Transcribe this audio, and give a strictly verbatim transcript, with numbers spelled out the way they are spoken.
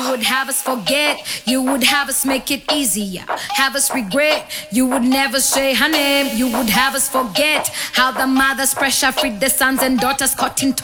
would have us forget. You would have us make it easier. Have us regret. You would never say her name. You would have us forget how the mothers pressure freed their sons and daughters caught in